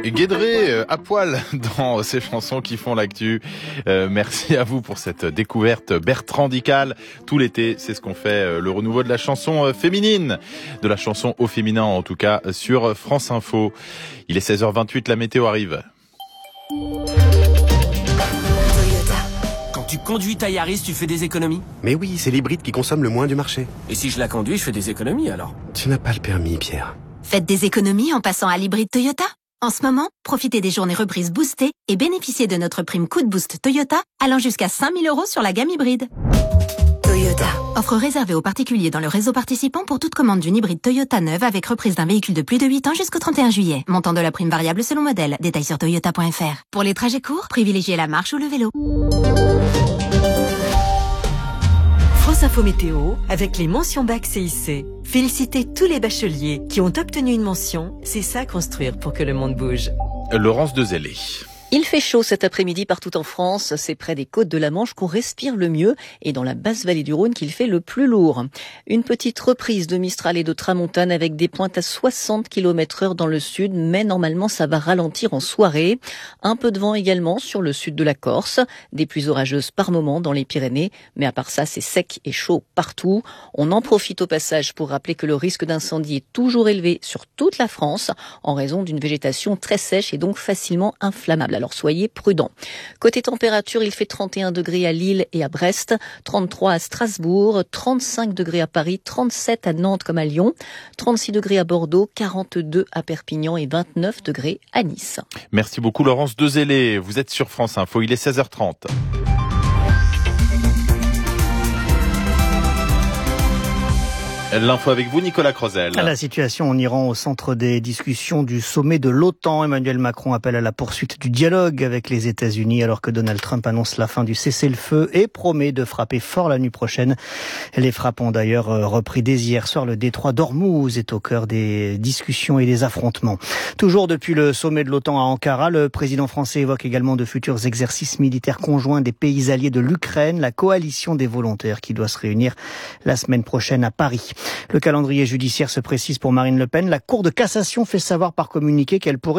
Guédré à poil dans ces chansons qui font l'actu. Merci à vous pour cette découverte bertrandical. Tout l'été, c'est ce qu'on fait, le renouveau de la chanson féminine, de la chanson au féminin en tout cas, sur France Info. Il est 16h28, la météo arrive. Quand tu conduis ta Yaris, tu fais des économies? Mais oui, c'est l'hybride qui consomme le moins du marché. Et si je la conduis, je fais des économies alors? Tu n'as pas le permis, Pierre. Faites des économies en passant à l'hybride Toyota. En ce moment, profitez des journées reprises boostées et bénéficiez de notre prime Coup de Boost Toyota allant jusqu'à 5 000 € sur la gamme hybride. Toyota. Offre réservée aux particuliers dans le réseau participant pour toute commande d'une hybride Toyota neuve avec reprise d'un véhicule de plus de 8 ans jusqu'au 31 juillet. Montant de la prime variable selon modèle. Détails sur toyota.fr. Pour les trajets courts, privilégiez la marche ou le vélo. France Info Météo avec les mentions bac CIC. Félicitez tous les bacheliers qui ont obtenu une mention. C'est ça construire pour que le monde bouge. Laurence Dezellé. Il fait chaud cet après-midi partout en France. C'est près des côtes de la Manche qu'on respire le mieux et dans la basse vallée du Rhône qu'il fait le plus lourd. Une petite reprise de Mistral et de Tramontane avec des pointes à 60 km/h dans le sud, mais normalement ça va ralentir en soirée. Un peu de vent également sur le sud de la Corse. Des pluies orageuses par moment dans les Pyrénées, mais à part ça c'est sec et chaud partout. On en profite au passage pour rappeler que le risque d'incendie est toujours élevé sur toute la France en raison d'une végétation très sèche et donc facilement inflammable. Alors soyez prudents. Côté température, il fait 31 degrés à Lille et à Brest, 33 à Strasbourg, 35 degrés à Paris, 37 à Nantes comme à Lyon, 36 degrés à Bordeaux, 42 à Perpignan et 29 degrés à Nice. Merci beaucoup Laurence Dezellé. Vous êtes sur France Info, il est 16h30. L'info avec vous, Nicolas Crozel. La situation en Iran au centre des discussions du sommet de l'OTAN. Emmanuel Macron appelle à la poursuite du dialogue avec les États-Unis alors que Donald Trump annonce la fin du cessez-le-feu et promet de frapper fort la nuit prochaine. Les frappes ont d'ailleurs repris dès hier soir. Le détroit d'Ormuz est au cœur des discussions et des affrontements. Toujours depuis le sommet de l'OTAN à Ankara, le président français évoque également de futurs exercices militaires conjoints des pays alliés de l'Ukraine, la coalition des volontaires qui doit se réunir la semaine prochaine à Paris. Le calendrier judiciaire se précise pour Marine Le Pen. La Cour de cassation fait savoir par communiqué qu'elle pourrait